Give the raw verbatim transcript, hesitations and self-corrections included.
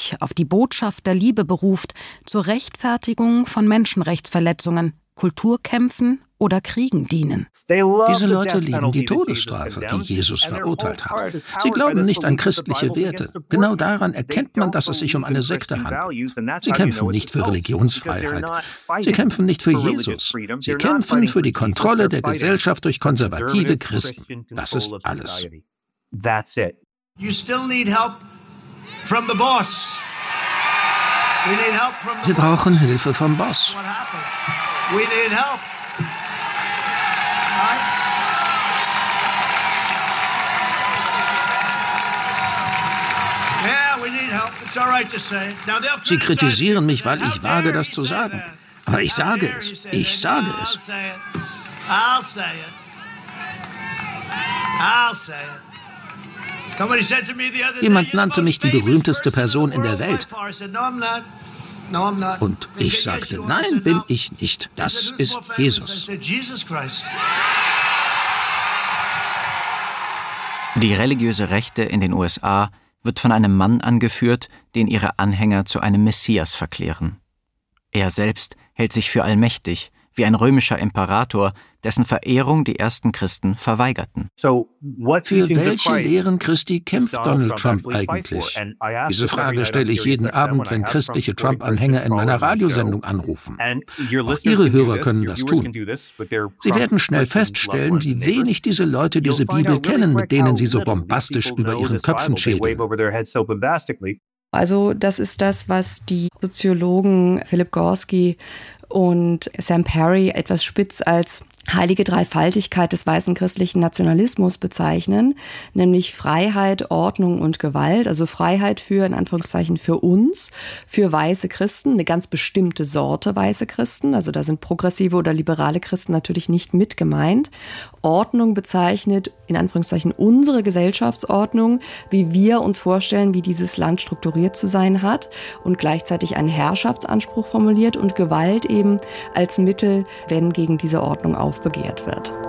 sich auf die Botschaft der Liebe beruft, zur Rechtfertigung von Menschenrechtsverletzungen, Kulturkämpfen oder Kriegen dienen. Diese Leute lieben die Todesstrafe, die Jesus verurteilt hat. Sie glauben nicht an christliche Werte. Genau daran erkennt man, dass es sich um eine Sekte handelt. Sie kämpfen nicht für Religionsfreiheit. Sie kämpfen nicht für Jesus. Sie kämpfen für die Kontrolle der Gesellschaft durch konservative Christen. Das ist alles. Wir brauchen Hilfe vom Boss. Sie kritisieren mich, weil ich wage, das zu sagen. Aber ich sage es. Ich sage es. Jemand nannte mich die berühmteste Person in der Welt. Und ich sagte, nein, bin ich nicht. Das ist Jesus. Die religiöse Rechte in den U S A wird von einem Mann angeführt, den ihre Anhänger zu einem Messias verklären. Er selbst hält sich für allmächtig, wie ein römischer Imperator, dessen Verehrung die ersten Christen verweigerten. Für welche Lehren Christi kämpft Donald Trump eigentlich? Diese Frage stelle ich jeden Abend, wenn christliche Trump-Anhänger in meiner Radiosendung anrufen. Auch Ihre Hörer können das tun. Sie werden schnell feststellen, wie wenig diese Leute diese Bibel kennen, mit denen sie so bombastisch über ihren Köpfen schädeln. Also das ist das, was die Soziologen Philip Gorski und Sam Perry etwas spitz als heilige Dreifaltigkeit des weißen christlichen Nationalismus bezeichnen, nämlich Freiheit, Ordnung und Gewalt, also Freiheit für, in Anführungszeichen, für uns, für weiße Christen, eine ganz bestimmte Sorte weiße Christen, also da sind progressive oder liberale Christen natürlich nicht mit gemeint. Ordnung bezeichnet, in Anführungszeichen, unsere Gesellschaftsordnung, wie wir uns vorstellen, wie dieses Land strukturiert zu sein hat und gleichzeitig einen Herrschaftsanspruch formuliert und Gewalt eben als Mittel, wenn gegen diese Ordnung aufbegehrt wird.